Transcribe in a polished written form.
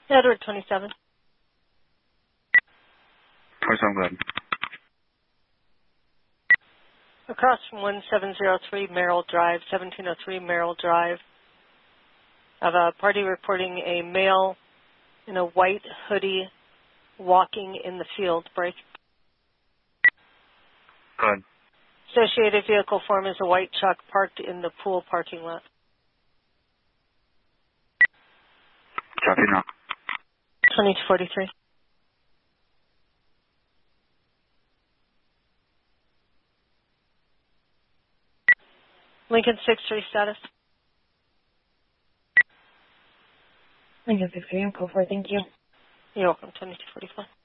Edward 27. 27, go ahead. Across from 1703 Merrill Drive, 1703 Merrill Drive. I have a party reporting a male in a white hoodie walking in the field. Break. Go ahead. Associated vehicle form is a white truck parked in the pool parking lot. Copy now. 2243. Lincoln 6-3 status. Lincoln 6-3, I'm code 4, thank you. You're welcome, 2245.